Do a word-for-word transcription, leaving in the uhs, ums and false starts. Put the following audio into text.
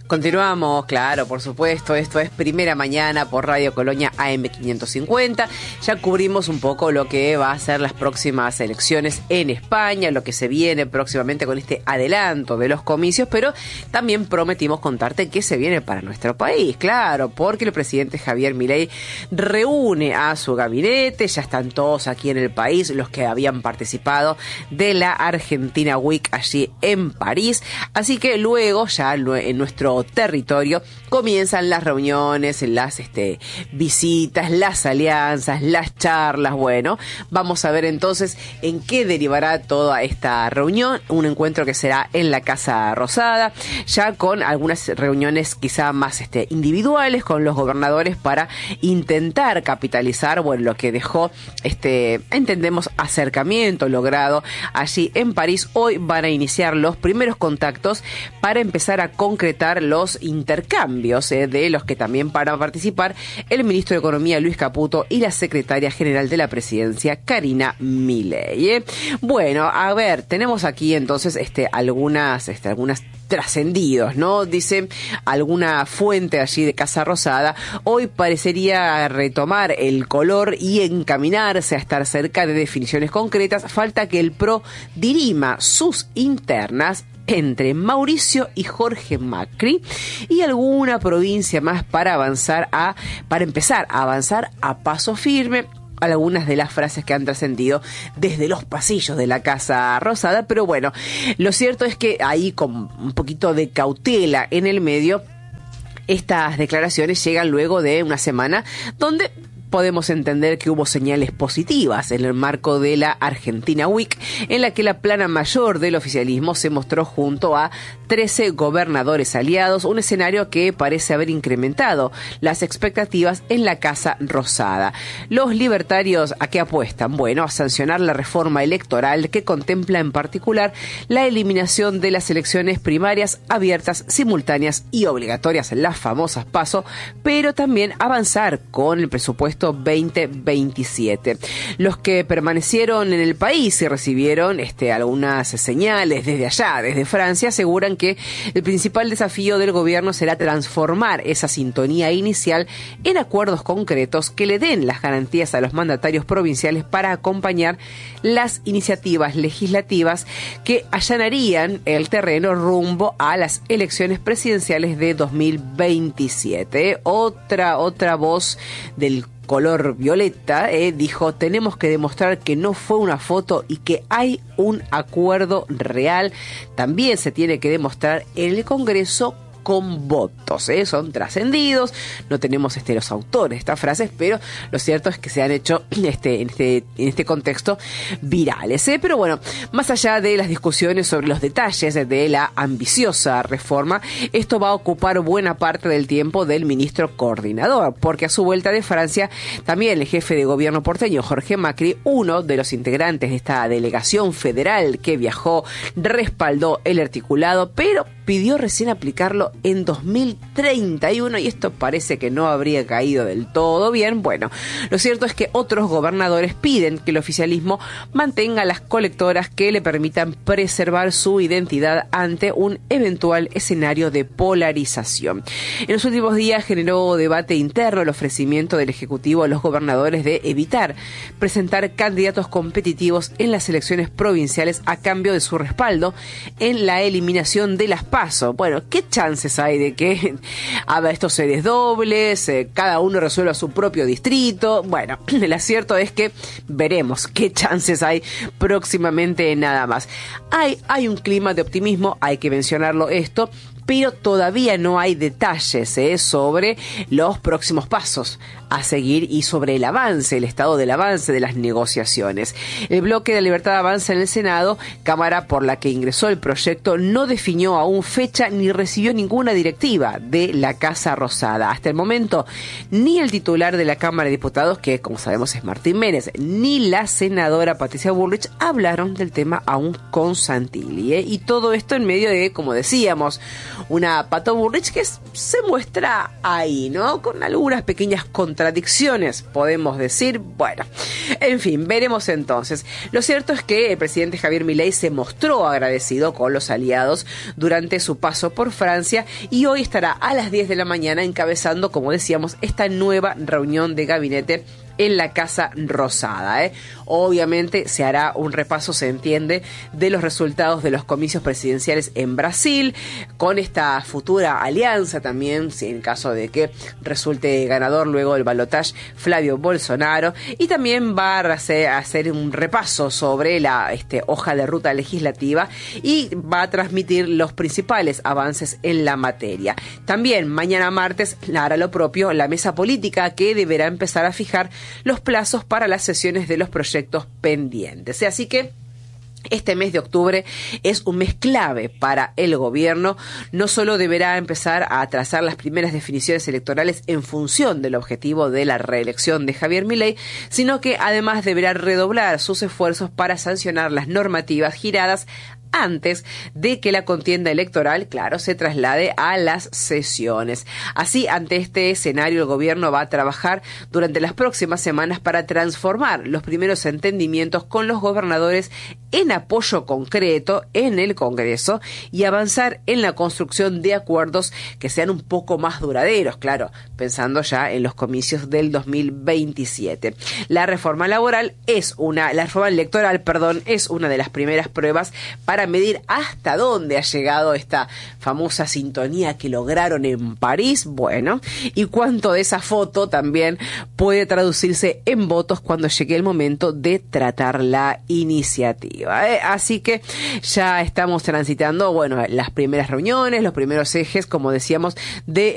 Continuamos, claro, por supuesto, esto es Primera Mañana por Radio Colonia A M quinientos cincuenta. Ya cubrimos un poco lo que va a ser las próximas elecciones en España, lo que se viene próximamente con este adelanto de los comicios, pero también prometimos contarte qué se viene para nuestro país, claro, porque el presidente Javier Milei reúne a su gabinete, ya están todos aquí en el país, los que habían participado de la Argentina Week allí en París, así que luego ya en nuestro territorio comienzan las reuniones, las este, visitas, las alianzas, las charlas. Bueno, vamos a ver entonces en qué derivará toda esta reunión, un encuentro que será en la Casa Rosada, ya con algunas reuniones quizá más este, individuales con los gobernadores para intentar capitalizar, bueno, lo que dejó este, entendemos, acercamiento logrado allí en París. Hoy van a iniciar los primeros contactos para empezar a concretar los intercambios eh, de los que también van a participar el ministro de Economía Luis Caputo y la secretaria general de la presidencia Karina Milei. Eh. Bueno, a ver, tenemos aquí entonces este, algunas, este, algunas trascendidos, ¿no? Dice alguna fuente allí de Casa Rosada, hoy parecería retomar el color y encaminarse a estar cerca de definiciones concretas. Falta que el P R O dirima sus internas entre Mauricio y Jorge Macri y alguna provincia más para avanzar a, para empezar a avanzar a paso firme. Algunas de las frases que han trascendido desde los pasillos de la Casa Rosada, pero bueno, lo cierto es que ahí con un poquito de cautela en el medio, estas declaraciones llegan luego de una semana donde podemos entender que hubo señales positivas en el marco de la Argentina Week, en la que la plana mayor del oficialismo se mostró junto a trece gobernadores aliados, un escenario que parece haber incrementado las expectativas en la Casa Rosada. Los libertarios, ¿a qué apuestan? Bueno, a sancionar la reforma electoral que contempla en particular la eliminación de las elecciones primarias abiertas, simultáneas y obligatorias, las famosas PASO, pero también avanzar con el presupuesto veinte veintisiete. Los que permanecieron en el país y recibieron este, algunas señales desde allá, desde Francia, aseguran que el principal desafío del gobierno será transformar esa sintonía inicial en acuerdos concretos que le den las garantías a los mandatarios provinciales para acompañar las iniciativas legislativas que allanarían el terreno rumbo a las elecciones presidenciales de dos mil veintisiete. Otra, otra voz del color violeta, eh, dijo, tenemos que demostrar que no fue una foto y que hay un acuerdo real. También se tiene que demostrar en el Congreso con votos, ¿eh? Son trascendidos, no tenemos este, los autores de estas frases, pero lo cierto es que se han hecho este, en, este, en este contexto virales, ¿eh? Pero bueno, más allá de las discusiones sobre los detalles de la ambiciosa reforma, esto va a ocupar buena parte del tiempo del ministro coordinador, porque a su vuelta de Francia, también el jefe de gobierno porteño, Jorge Macri, uno de los integrantes de esta delegación federal que viajó, respaldó el articulado, pero pidió recién aplicarlo en dos mil treinta y uno y esto parece que no habría caído del todo bien. Bueno, lo cierto es que otros gobernadores piden que el oficialismo mantenga las colectoras que le permitan preservar su identidad ante un eventual escenario de polarización. En los últimos días generó debate interno el ofrecimiento del Ejecutivo a los gobernadores de evitar presentar candidatos competitivos en las elecciones provinciales a cambio de su respaldo en la eliminación de las PASO. Bueno, ¿qué chances hay de que haga estos seres dobles, eh, cada uno resuelva su propio distrito? Bueno, el acierto es que veremos qué chances hay próximamente, nada más. Hay, hay un clima de optimismo, hay que mencionarlo esto, pero todavía no hay detalles ¿eh? sobre los próximos pasos a seguir y sobre el avance, el estado del avance de las negociaciones. El bloque de Libertad Avanza en el Senado, cámara por la que ingresó el proyecto, no definió aún fecha ni recibió ninguna directiva de la Casa Rosada. Hasta el momento, ni el titular de la Cámara de Diputados, que como sabemos es Martín Menes, ni la senadora Patricia Bullrich hablaron del tema aún con Santilli. ¿eh? Y todo esto en medio de, como decíamos, una Pato Bullrich que es, se muestra ahí, ¿no? Con algunas pequeñas contradicciones, podemos decir. Bueno, en fin, veremos entonces. Lo cierto es que el presidente Javier Milei se mostró agradecido con los aliados durante durante su paso por Francia y hoy estará a las diez de la mañana encabezando, como decíamos, esta nueva reunión de gabinete en la Casa Rosada. ¿eh? Obviamente se hará un repaso, se entiende, de los resultados de los comicios presidenciales en Brasil, con esta futura alianza también, si en caso de que resulte ganador luego del balotaje Flavio Bolsonaro, y también va a hacer, a hacer un repaso sobre la este, hoja de ruta legislativa y va a transmitir los principales avances en la materia. También mañana martes hará lo propio la mesa política, que deberá empezar a fijar los plazos para las sesiones de los proyectos pendientes. Así que este mes de octubre es un mes clave para el gobierno. No solo deberá empezar a trazar las primeras definiciones electorales en función del objetivo de la reelección de Javier Milei, sino que además deberá redoblar sus esfuerzos para sancionar las normativas giradas antes de que la contienda electoral, claro, se traslade a las sesiones. Así, ante este escenario, el gobierno va a trabajar durante las próximas semanas para transformar los primeros entendimientos con los gobernadores en apoyo concreto en el Congreso y avanzar en la construcción de acuerdos que sean un poco más duraderos, claro, pensando ya en los comicios del dos mil veintisiete. La reforma laboral es una, la reforma electoral, perdón, es una de las primeras pruebas para Para medir hasta dónde ha llegado esta famosa sintonía que lograron en París, bueno, y cuánto de esa foto también puede traducirse en votos cuando llegue el momento de tratar la iniciativa. ¿eh? Así que ya estamos transitando, bueno, las primeras reuniones, los primeros ejes, como decíamos, de